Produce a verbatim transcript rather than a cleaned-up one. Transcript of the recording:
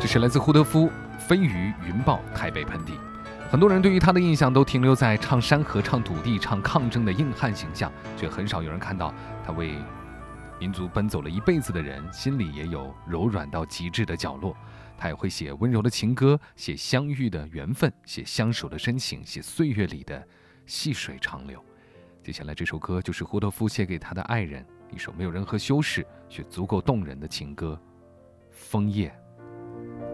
这是来自胡德夫《飞鱼云豹台北盆地》。很多人对于他的印象都停留在唱山河、唱土地、唱抗争的硬汉形象，却很少有人看到他为民族奔走了一辈子的人，心里也有柔软到极致的角落。他也会写温柔的情歌，写相遇的缘分，写相守的深情，写岁月里的细水长流。接下来这首歌就是胡德夫写给他的爱人，一首没有任何修饰却足够动人的情歌《枫叶》。